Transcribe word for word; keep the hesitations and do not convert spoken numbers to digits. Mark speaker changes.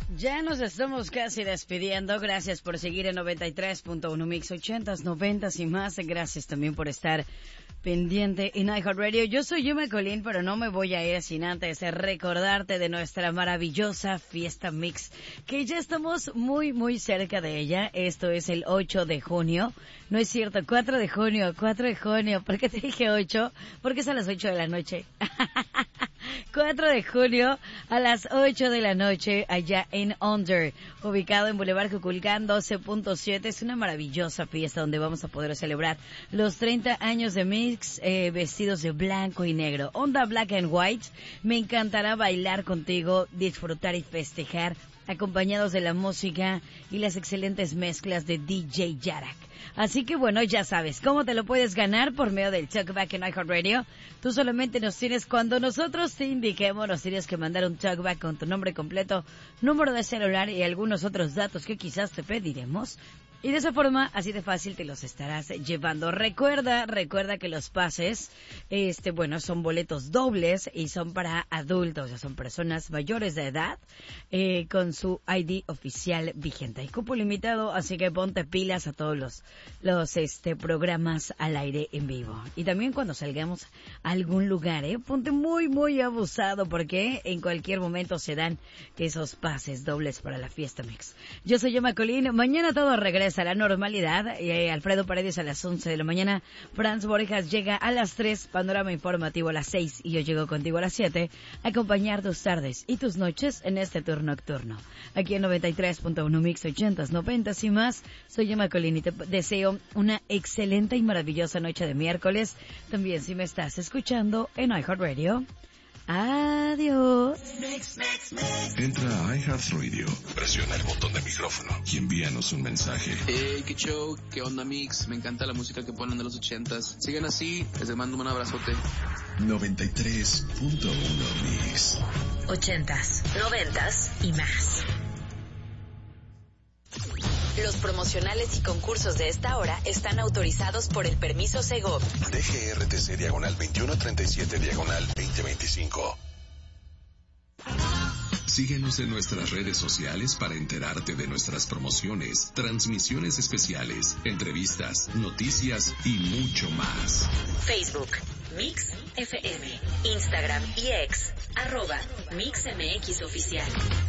Speaker 1: Ya nos estamos casi despidiendo. Gracias por seguir en noventa y tres punto uno Mix ochentas, noventas y más. Gracias también por estar pendiente en iHeartRadio. Yo soy Yuma Colín, pero no me voy a ir sin antes recordarte de nuestra maravillosa Fiesta Mix, que ya estamos muy, muy cerca de ella. Esto es el ocho de junio. No es cierto, cuatro de junio, cuatro de junio. ¿Por qué te dije ocho? Porque es a las ocho de la noche. cuatro de junio a las ocho de la noche allá en Under, ubicado en Boulevard Cuculcán doce punto siete. Es una maravillosa fiesta donde vamos a poder celebrar los treinta años de Mix, eh, vestidos de blanco y negro. Onda Black and White. Me encantará bailar contigo, disfrutar y festejar, acompañados de la música y las excelentes mezclas de D J Yarak. Así que bueno, ya sabes, ¿cómo te lo puedes ganar? Por medio del Talkback en iHeartRadio. Tú solamente nos tienes, cuando nosotros te indiquemos, nos tienes que mandar un Talkback con tu nombre completo, número de celular y algunos otros datos que quizás te pediremos. Y de esa forma, así de fácil, te los estarás llevando. Recuerda, recuerda que los pases, este, bueno, son boletos dobles y son para adultos, o sea, son personas mayores de edad, eh, con su I D oficial vigente. Hay cupo limitado, así que ponte pilas a todos los, los, este, programas al aire en vivo. Y también cuando salgamos a algún lugar, eh, ponte muy, muy abusado, porque en cualquier momento se dan esos pases dobles para la Fiesta Mix. Yo soy Yoma Colín, mañana todo regresa a la normalidad. Eh, Alfredo Paredes a las once de la mañana, Franz Borjas llega a las tres, Panorama Informativo a las seis y yo llego contigo a las siete a acompañar tus tardes y tus noches en este tour nocturno. Aquí en noventa y tres punto uno Mix ochentas, noventas y más. Soy Yoma Colín y te deseo una excelente y maravillosa noche de miércoles. También si me estás escuchando en iHeartRadio. Adiós.
Speaker 2: Mix, mix, mix. Entra a iHeartRadio, presiona el botón de micrófono y envíanos un mensaje.
Speaker 3: Hey, qué show, qué onda Mix, me encanta la música que ponen de los ochentas. Sigan así, les mando un abrazote.
Speaker 2: noventa y tres punto uno Mix.
Speaker 4: Ochentas, noventas y más. Los promocionales y concursos de esta hora están autorizados por el permiso Segov.
Speaker 2: D G R T C diagonal veintiuno treinta y siete diagonal veinte veinticinco. Síguenos en nuestras redes sociales para enterarte de nuestras promociones, transmisiones especiales, entrevistas, noticias y mucho más.
Speaker 4: Facebook, Mix F M. Instagram y X, arroba Mix M X Oficial.